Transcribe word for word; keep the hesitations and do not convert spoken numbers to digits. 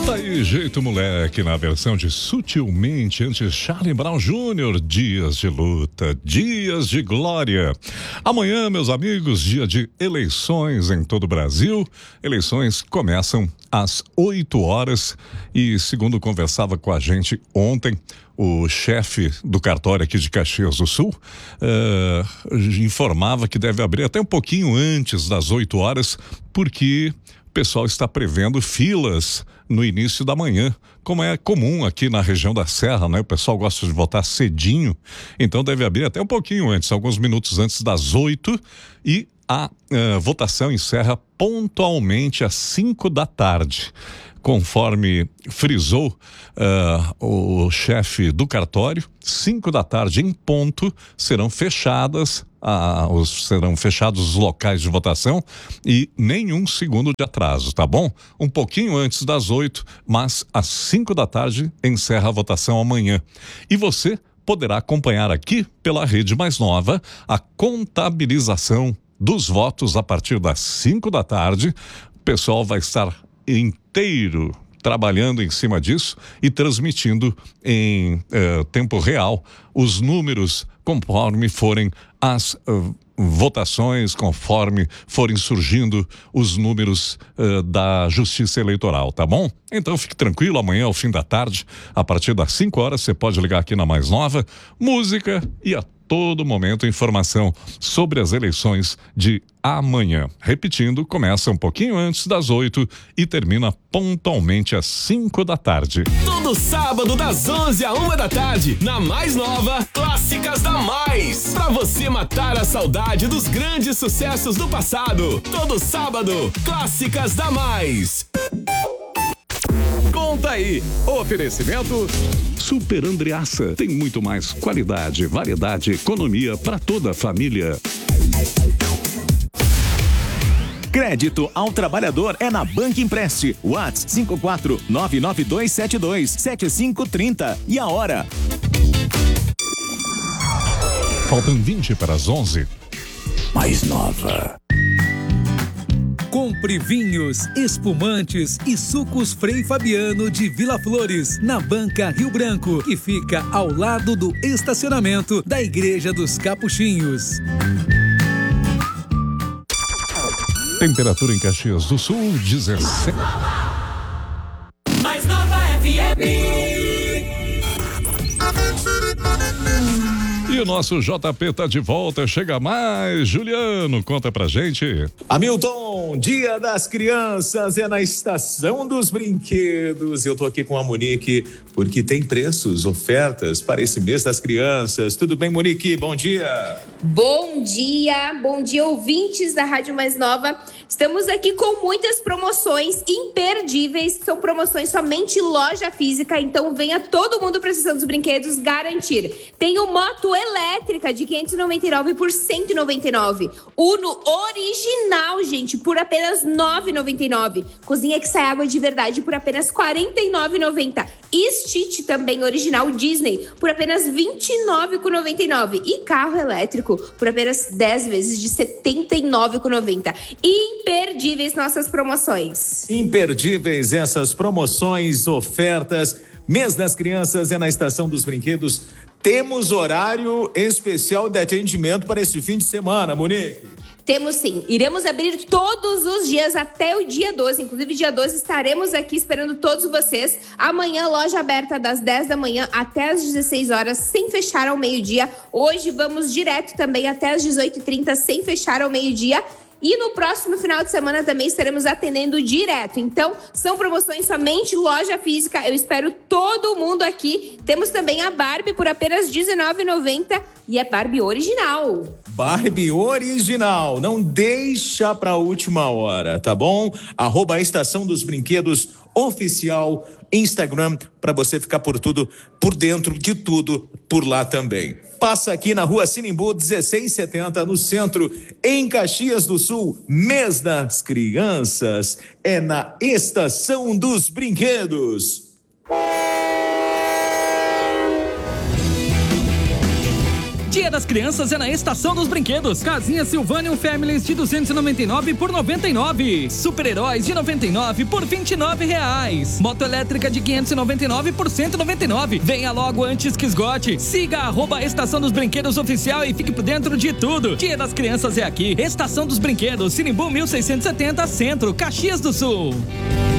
Tá aí, Jeito Moleque, na versão de Sutilmente, antes Charlie Brown Júnior Dias de luta, dias de glória. Amanhã, meus amigos, dia de eleições em todo o Brasil. Eleições começam às oito horas e, segundo conversava com a gente ontem, o chefe do cartório aqui de Caxias do Sul uh, informava que deve abrir até um pouquinho antes das oito horas, porque o pessoal está prevendo filas no início da manhã, como é comum aqui na região da Serra, né? O pessoal gosta de votar cedinho, então deve abrir até um pouquinho antes, alguns minutos antes das oito, e a uh, votação encerra pontualmente às cinco da tarde. Conforme frisou uh, o chefe do cartório, cinco da tarde em ponto serão fechadas, uh, os, serão fechados os locais de votação e nenhum segundo de atraso, tá bom? Um pouquinho antes das oito, mas às cinco da tarde encerra a votação amanhã. E você poderá acompanhar aqui pela Rede Mais Nova a contabilização dos votos a partir das cinco da tarde. O pessoal vai estar inteiro trabalhando em cima disso e transmitindo em eh, tempo real os números conforme forem as uh, votações, conforme forem surgindo os números uh, da Justiça Eleitoral, tá bom? Então fique tranquilo, amanhã ao fim da tarde, a partir das cinco horas, você pode ligar aqui na Mais Nova, música e a todo momento informação sobre as eleições de amanhã. Repetindo, começa um pouquinho antes das oito e termina pontualmente às cinco da tarde. Todo sábado das onze à uma da tarde, na Mais Nova, Clássicas da Mais. Pra você matar a saudade dos grandes sucessos do passado. Todo sábado, Clássicas da Mais. Conta aí, oferecimento Super Andreassa, tem muito mais qualidade, variedade, economia para toda a família. Crédito ao trabalhador é na Banco Empreste. WhatsApp cinco quatro nove nove dois sete dois sete cinco três zero. E a hora? Faltam vinte para as onze. Mais Nova. Compre vinhos, espumantes e sucos Frei Fabiano de Vila Flores, na Banca Rio Branco, que fica ao lado do estacionamento da Igreja dos Capuchinhos. Temperatura em Caxias do Sul, dezessete. Mais Nova F M. E o nosso J P tá de volta, chega mais. Juliano, conta pra gente. Hamilton, Dia das Crianças é na Estação dos Brinquedos. Eu tô aqui com a Monique, porque tem preços, ofertas para esse mês das crianças. Tudo bem, Monique? Bom dia. Bom dia, bom dia, ouvintes da Rádio Mais Nova. Estamos aqui com muitas promoções imperdíveis, são promoções somente loja física, então venha todo mundo para a Estação dos Brinquedos garantir. Tem o moto elétrica de quinhentos e noventa e nove por cento e noventa e nove. Uno original, gente, por apenas novecentos e noventa e nove. Cozinha que sai água de verdade por apenas quarenta e nove reais e noventa centavos. Stitch também original Disney por apenas vinte e nove reais e noventa e nove centavos. E carro elétrico por apenas dez vezes de setenta e nove reais e noventa centavos. Imperdíveis nossas promoções. Imperdíveis essas promoções, ofertas. Mês das Crianças é na Estação dos Brinquedos. Temos horário especial de atendimento para esse fim de semana, Monique. Temos sim. Iremos abrir todos os dias até o dia doze. Inclusive, dia doze estaremos aqui esperando todos vocês. Amanhã, loja aberta das dez da manhã até as dezesseis horas, sem fechar ao meio-dia. Hoje, vamos direto também até as dezoito e trinta, sem fechar ao meio-dia. E no próximo final de semana também estaremos atendendo direto. Então, são promoções somente loja física. Eu espero todo mundo aqui. Temos também a Barbie por apenas dezenove reais e noventa centavos. E é Barbie original. Barbie original. Não deixa pra última hora, tá bom? Arroba Estação dos Brinquedos Oficial, Instagram, para você ficar por tudo, por dentro de tudo, por lá também. Passa aqui na Rua Sinimbu, dezesseis setenta, no centro, em Caxias do Sul. Mês das Crianças é na Estação dos De Dia das Crianças é na Estação dos Brinquedos. Casinha Silvanium Families de duzentos e noventa e nove por noventa e nove. Super-heróis de noventa e nove por vinte e nove reais. Moto elétrica de quinhentos e noventa e nove por cento e noventa e nove. Venha logo antes que esgote. Siga arroba Estação dos Brinquedos Oficial e fique por dentro de tudo. Dia das Crianças é aqui. Estação dos Brinquedos, Sinimbu mil seiscentos e setenta, Centro, Caxias do Sul.